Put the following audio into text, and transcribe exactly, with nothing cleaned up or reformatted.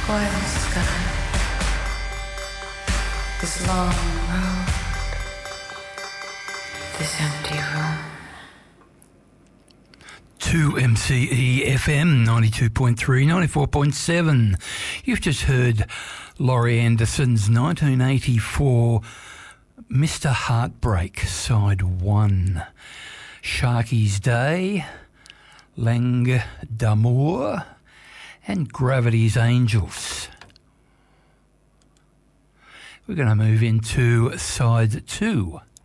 spoiled sky, this long road, this empty room. two M C E F M, ninety-two point three, ninety-four point seven. You've just heard Laurie Anderson's nineteen eighty-four Mister Heartbreak, Side one. Sharky's Day, Langue d'Amour, and Gravity's Angels. We're going to move into Side two.